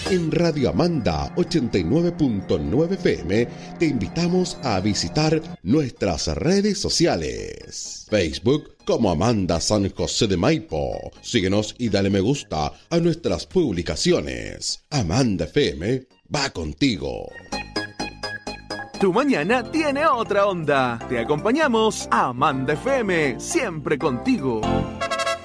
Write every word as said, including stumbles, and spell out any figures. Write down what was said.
En Radio Amanda ochenta y nueve punto nueve F M te invitamos a visitar nuestras redes sociales. Facebook como Amanda San José de Maipo. Síguenos y dale me gusta a nuestras publicaciones. Amanda F M va contigo. Tu mañana tiene otra onda. Te acompañamos a Amanda F M, siempre contigo.